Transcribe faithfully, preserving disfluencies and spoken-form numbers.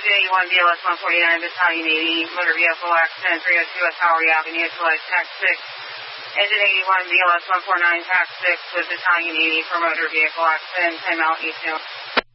Engine eighty-one, B L S one forty-nine, Battalion eighty, motor vehicle accident, three oh two West Bowery Avenue, select Tax six. Engine eighty-one, B L S one forty-nine, Tax six with Battalion eighty for motor vehicle accident, timeout, East New.